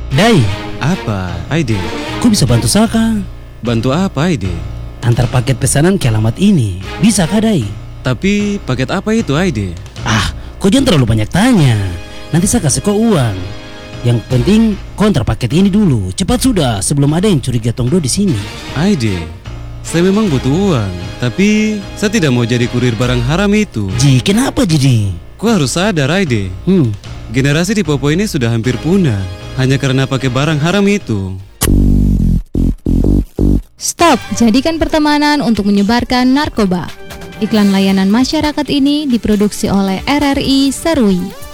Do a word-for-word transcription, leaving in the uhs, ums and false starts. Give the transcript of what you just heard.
Dai, Apa, Aide? kau bisa bantu saya kah? Bantu apa, Aide? Antar paket pesanan ke alamat ini. Bisa kah, Dai? Tapi paket apa itu, Aide? Ah, kau jangan terlalu banyak tanya. Nanti saya kasih kau uang. Yang penting kau antar paket ini dulu. Cepat sudah sebelum ada yang curiga Tongdo di sini. Aide, saya memang butuh uang, tapi saya tidak mau jadi kurir barang haram itu. Ji, kenapa Ji? Kau harus sadar, Aide. Hmm, Generasi di Papua ini sudah hampir punah hanya karena pakai barang haram itu. Stop, jadikan pertemanan untuk menyebarkan narkoba. Iklan layanan masyarakat ini diproduksi oleh R R I Serui.